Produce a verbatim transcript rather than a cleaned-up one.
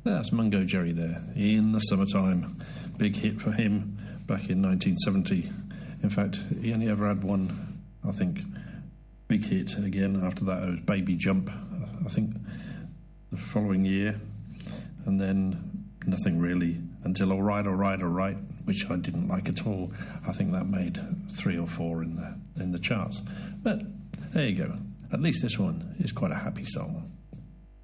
That's Mungo Jerry there, In the Summertime. Big hit for him back in nineteen seventy. In fact, he only ever had one, I think, big hit again. After that, it was Baby Jump, I think, the following year. And then nothing really until All Right, All Right, All Right, which I didn't like at all. I think that made three or four in the in the charts. But there you go. At least this one is quite a happy song.